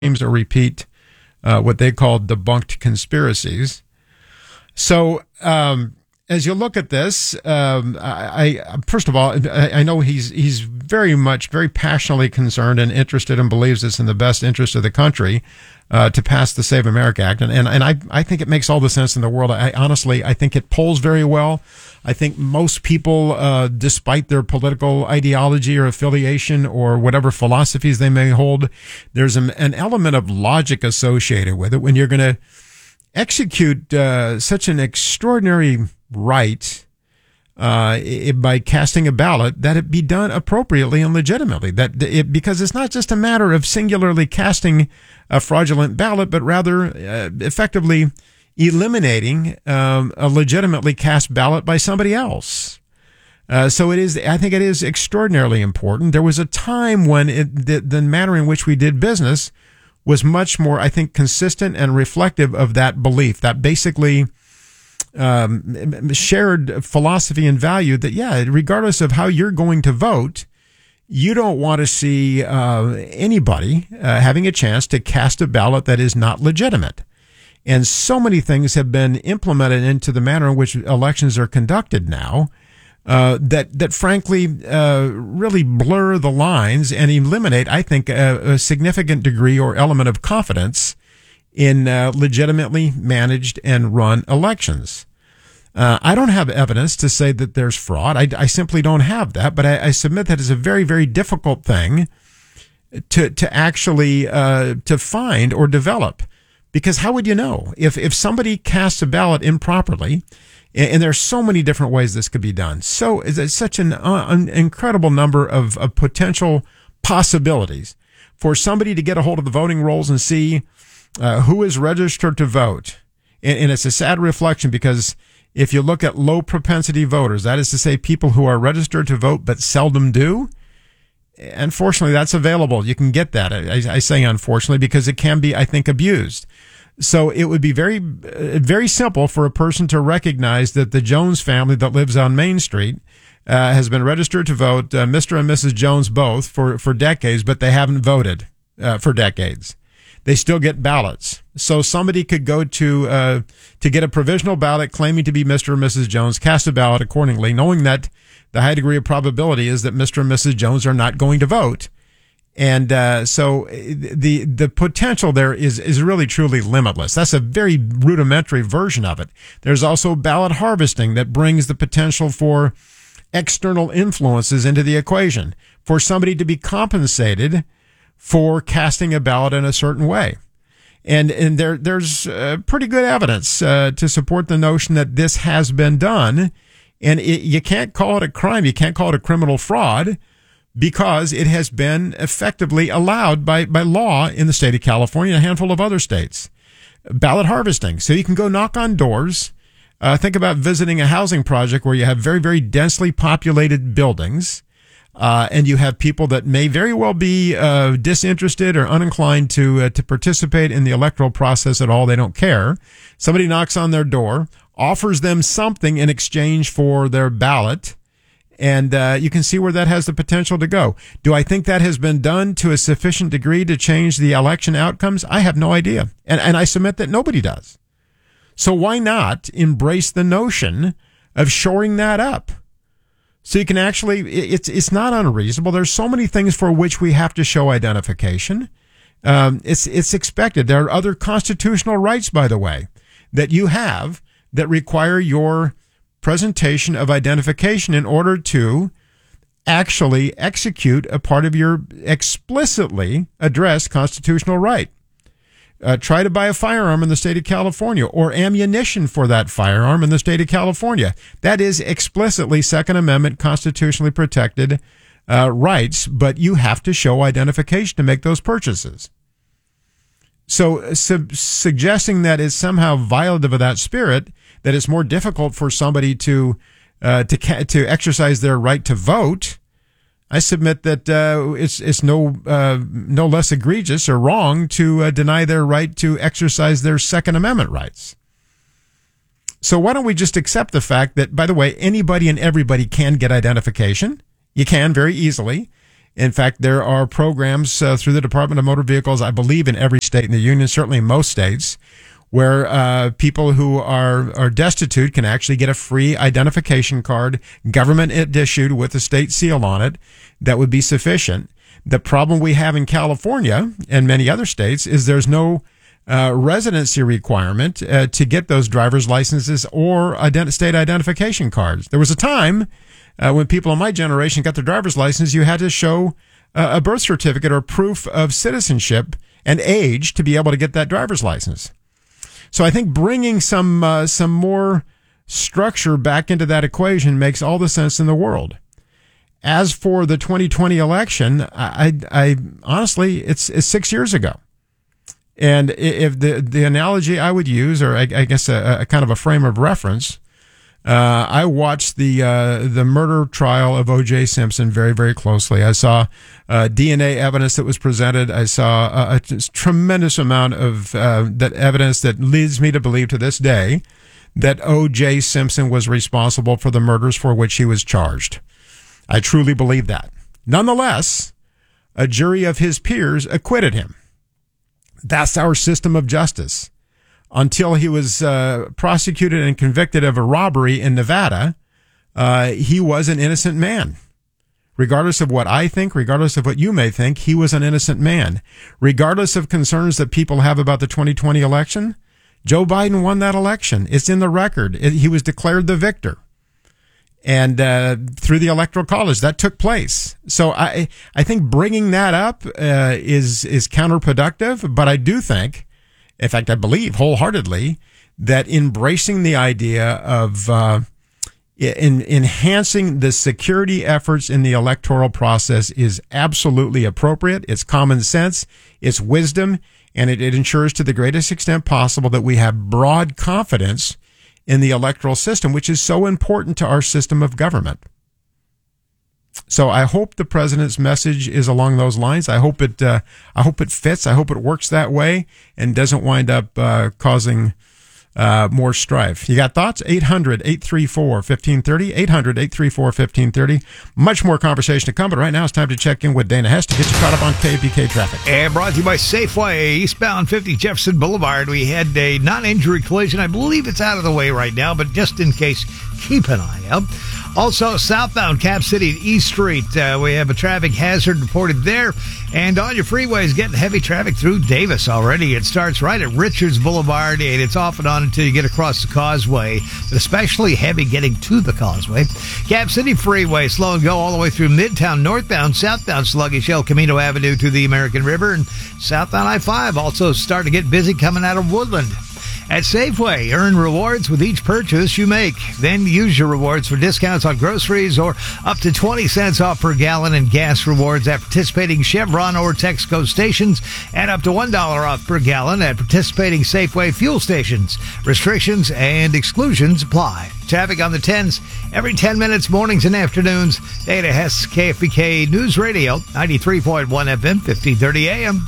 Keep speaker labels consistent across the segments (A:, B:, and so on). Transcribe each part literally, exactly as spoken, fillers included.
A: or repeat uh, what they call debunked conspiracies. So um, as you look at this, um, I, I first of all, I, I know he's he's very much, very passionately concerned and interested and believes it's in the best interest of the country uh, to pass the Save America Act. And, and, and I, I think it makes all the sense in the world. I honestly, I think it polls very well. I think most people, uh, despite their political ideology or affiliation or whatever philosophies they may hold, there's an, an element of logic associated with it when you're going to execute uh, such an extraordinary right uh, it, by casting a ballot, that it be done appropriately and legitimately. That it, because it's not just a matter of singularly casting a fraudulent ballot, but rather uh, effectively eliminating um, a legitimately cast ballot by somebody else. Uh, so it is. I think it is extraordinarily important. There was a time when it, the, the manner in which we did business was much more, I think, consistent and reflective of that belief, that basically um, shared philosophy and value that, yeah, regardless of how you're going to vote, you don't want to see uh, anybody uh, having a chance to cast a ballot that is not legitimate. And so many things have been implemented into the manner in which elections are conducted now uh, that, that frankly, uh, really blur the lines and eliminate, I think, a, a significant degree or element of confidence in uh, legitimately managed and run elections. Uh, I don't have evidence to say that there's fraud. I, I simply don't have that, but I, I submit that is a very, very difficult thing to, to actually, uh, to find or develop. Because how would you know if, if somebody casts a ballot improperly? And there's so many different ways this could be done. So it's such an, uh, an incredible number of, of potential possibilities for somebody to get a hold of the voting rolls and see uh, who is registered to vote. And, and it's a sad reflection because if you look at low propensity voters, that is to say people who are registered to vote but seldom do, unfortunately, that's available. You can get that. I, I say unfortunately because it can be, I think, abused. So it would be very, very simple for a person to recognize that the Jones family that lives on Main Street uh, has been registered to vote, uh, Mister and Missus Jones both, for, for decades, but they haven't voted uh, for decades. They still get ballots. So somebody could go to uh, to get a provisional ballot claiming to be Mister and Missus Jones, cast a ballot accordingly, knowing that the high degree of probability is that Mister and Missus Jones are not going to vote. And uh, so the the potential there is is really truly limitless. That's a very rudimentary version of it. There's also ballot harvesting that brings the potential for external influences into the equation, for somebody to be compensated for casting a ballot in a certain way. And and there there's uh, pretty good evidence uh, to support the notion that this has been done. And it, you can't call it a crime. You can't call it a criminal fraud because it has been effectively allowed by, by law in the state of California and a handful of other states. Ballot harvesting. So you can go knock on doors. Uh, think about visiting a housing project where you have very, very densely populated buildings. Uh, and you have people that may very well be uh, disinterested or uninclined to uh, to participate in the electoral process at all. They don't care. Somebody knocks on their door, offers them something in exchange for their ballot, and uh, you can see where that has the potential to go. Do I think that has been done to a sufficient degree to change the election outcomes? I have no idea, and and I submit that nobody does. So why not embrace the notion of shoring that up? So you can actually, it's it's not unreasonable. There's so many things for which we have to show identification. Um, it's it's expected. There are other constitutional rights, by the way, that you have that require your presentation of identification in order to actually execute a part of your explicitly addressed constitutional right. Uh, try to buy a firearm in the state of California or ammunition for that firearm in the state of California. That is explicitly Second Amendment constitutionally protected uh, rights, but you have to show identification to make those purchases. So su- suggesting that is somehow violative of that spirit, that it's more difficult for somebody to uh, to ca- to exercise their right to vote, I submit that uh, it's it's no uh, no less egregious or wrong to uh, deny their right to exercise their Second Amendment rights. So why don't we just accept the fact that, by the way, anybody and everybody can get identification? You can very easily. In fact, there are programs uh, through the Department of Motor Vehicles, I believe in every state in the union, certainly in most states, where uh, people who are, are destitute can actually get a free identification card, government issued with a state seal on it, that would be sufficient. The problem we have in California and many other states is there's no uh, residency requirement uh, to get those driver's licenses or ident- state identification cards. There was a time uh, when people in my generation got their driver's license, you had to show uh, a birth certificate or proof of citizenship and age to be able to get that driver's license. So I think bringing some uh, some more structure back into that equation makes all the sense in the world. As for the twenty twenty election, I, I, I honestly, it's, it's six years ago. And if the, the analogy I would use, or I, I guess a, a kind of a frame of reference, uh, I watched the, uh, the murder trial of O J Simpson very, very closely. I saw, uh, D N A evidence that was presented. I saw a, a tremendous amount of, uh, that evidence that leads me to believe to this day that O J Simpson was responsible for the murders for which he was charged. I truly believe that. Nonetheless, a jury of his peers acquitted him. That's our system of justice. Until he was uh, prosecuted and convicted of a robbery in Nevada, uh, he was an innocent man. Regardless of what I think, regardless of what you may think, he was an innocent man. Regardless of concerns that people have about the twenty twenty election, Joe Biden won that election. It's in the record. It, he was declared the victor. And uh, through the Electoral College, that took place. So I I think bringing that up uh, is is counterproductive. But I do think, in fact, I believe wholeheartedly that embracing the idea of uh, in enhancing the security efforts in the electoral process is absolutely appropriate. It's common sense. It's wisdom, and it, it ensures to the greatest extent possible that we have broad confidence in the electoral system, which is so important to our system of government. So I hope the president's message is along those lines. I hope it, uh, I hope it fits. I hope it works that way and doesn't wind up uh, causing uh, more strife. You got thoughts? eight hundred, eight three four, one five three zero, eight hundred, eight three four, one five three zero. Much more conversation to come, but right now it's time to check in with Dana Hess to get you caught up on K F B K traffic.
B: And brought to you by Safeway, eastbound fifty Jefferson Boulevard. We had a non-injury collision. I believe it's out of the way right now, but just in case, keep an eye out. Also, southbound Cap City East Street, uh, we have a traffic hazard reported there. And on your freeways, getting heavy traffic through Davis already. It starts right at Richards Boulevard, and it's off and on until you get across the causeway, but especially heavy getting to the causeway. Cap City Freeway, slow and go all the way through Midtown, northbound, southbound sluggish El Camino Avenue to the American River, and southbound I five also starting to get busy coming out of Woodland. At Safeway, earn rewards with each purchase you make. Then use your rewards for discounts on groceries or up to twenty cents off per gallon in gas rewards at participating Chevron or Texaco stations and up to one dollar off per gallon at participating Safeway fuel stations. Restrictions and exclusions apply. Traffic on the tens every ten minutes, mornings and afternoons. Dana Hess, K F B K News Radio, ninety-three point one F M, fifteen thirty A M.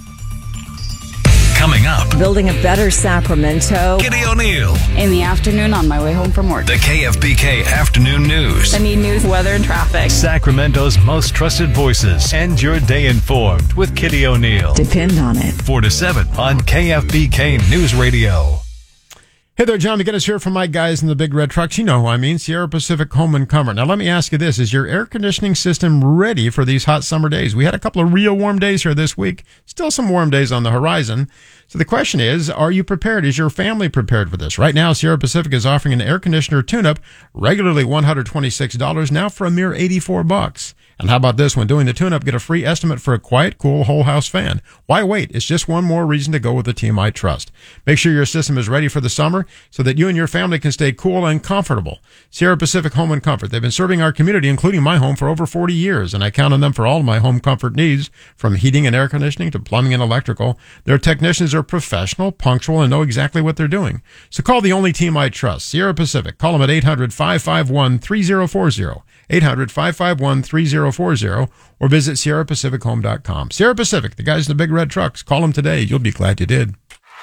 C: Coming up,
D: building a better Sacramento.
C: Kitty O'Neill.
E: In the afternoon on my way home from work.
C: The K F B K Afternoon News.
E: I need news, weather, and traffic.
F: Sacramento's most trusted voices. End your day informed with Kitty O'Neill.
D: Depend on it.
F: four to seven on K F B K News Radio.
A: Hey there, John McGinnis here from my guys in the big red trucks. You know who I mean, Sierra Pacific Home and Comfort. Now, let me ask you this. Is your air conditioning system ready for these hot summer days? We had a couple of real warm days here this week. Still some warm days on the horizon. So the question is, are you prepared? Is your family prepared for this? Right now, Sierra Pacific is offering an air conditioner tune-up, regularly one hundred twenty-six dollars, now for a mere eighty-four bucks. And how about this? When doing the tune-up, get a free estimate for a quiet, cool, whole house fan. Why wait? It's just one more reason to go with the team I trust. Make sure your system is ready for the summer so that you and your family can stay cool and comfortable. Sierra Pacific Home and Comfort. They've been serving our community, including my home, for over forty years, and I count on them for all of my home comfort needs, from heating and air conditioning to plumbing and electrical. Their technicians are professional, punctual, and know exactly what they're doing. So call the only team I trust, Sierra Pacific. Call them at eight hundred, five five one, three zero four zero. eight hundred, five five one, three zero four zero, or visit Sierra Pacific Home dot com. Sierra Pacific, the guys in the big red trucks. Call them today. You'll be glad you did.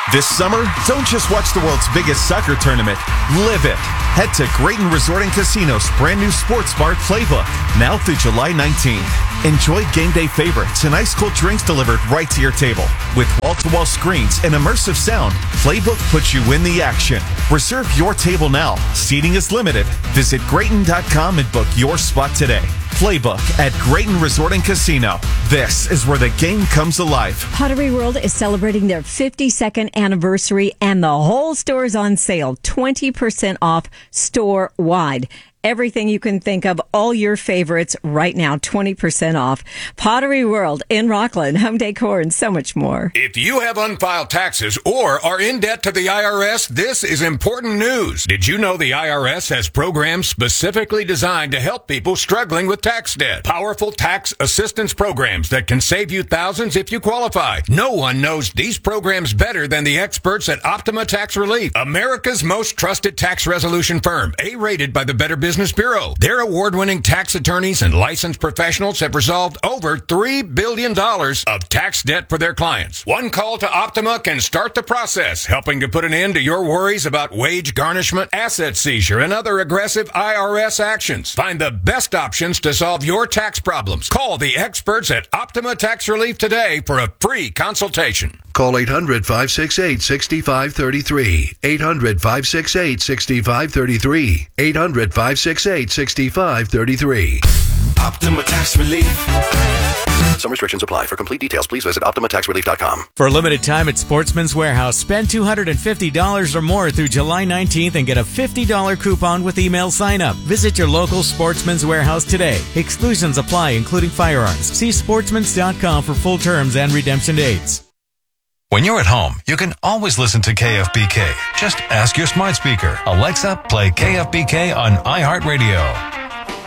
G: This summer, don't just watch the world's biggest soccer tournament. Live it. Head to Grayton Resort and Casino's brand new sports bar Playbook, now through July nineteenth. Enjoy game day favorites and ice cold drinks delivered right to your table. With wall-to-wall screens and immersive sound, Playbook puts you in the action. Reserve your table now. Seating is limited. Visit Grayton dot com and book your spot today. Playbook at Grayton Resort and Casino. This is where the game comes alive.
D: Pottery World is celebrating their fifty-second anniversary, and the whole store is on sale, twenty percent off store-wide. Everything you can think of, all your favorites right now, twenty percent off. Pottery World in Rockland, home decor, and so much more.
H: If you have unfiled taxes or are in debt to the I R S, this is important news. Did you know the I R S has programs specifically designed to help people struggling with tax debt? Powerful tax assistance programs that can save you thousands if you qualify. No one knows these programs better than the experts at Optima Tax Relief, America's most trusted tax resolution firm, A-rated by the Better Business Bureau. Their award-winning tax attorneys and licensed professionals have resolved over three billion dollars of tax debt for their clients. One call to Optima can start the process, helping to put an end to your worries about wage garnishment, asset seizure, and other aggressive I R S actions. Find the best options to solve your tax problems. Call the experts at Optima Tax Relief today for a free consultation.
I: Call eight hundred, five six eight, six five three three. eight hundred, five six eight, six five three three. eight hundred, five six eight, six five three three.
C: Optima Tax Relief.
I: Some restrictions apply. For complete details, please visit Optima Tax Relief dot com.
J: For a limited time at Sportsman's Warehouse, spend two hundred fifty dollars or more through July nineteenth and get a fifty dollars coupon with email sign-up. Visit your local Sportsman's Warehouse today. Exclusions apply, including firearms. See sportsmans dot com for full terms and redemption dates.
F: When you're at home, you can always listen to K F B K. Just ask your smart speaker, Alexa, play K F B K on iHeartRadio.